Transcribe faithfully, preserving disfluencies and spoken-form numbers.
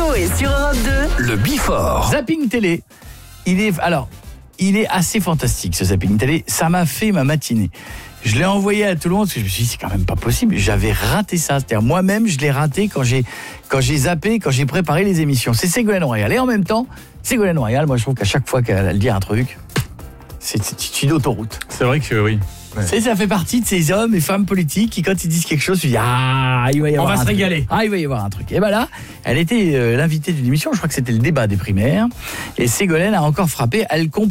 Coé sur Europe deux. Le Before. Zapping télé. Il est alors, il est assez fantastique ce zapping télé. Ça m'a fait ma matinée. Je l'ai envoyé à tout le monde parce que je me suis dit c'est quand même pas possible. J'avais raté ça. C'est-à-dire moi-même je l'ai raté quand j'ai quand j'ai zappé, quand j'ai préparé les émissions. C'est Ségolène Royal et en même temps Ségolène Royal. Moi je trouve qu'à chaque fois qu'elle dit un truc, c'est, c'est une autoroute. C'est vrai que oui. Ouais. C'est, ça fait partie de ces hommes et femmes politiques qui, quand ils disent quelque chose, tu dis ah, il va y avoir. On va un se truc. régaler. Ah, il va y avoir un truc. Et ben là, elle était euh, l'invitée d'une émission. Je crois que c'était le débat des primaires. Et Ségolène a encore frappé. Elle comprend.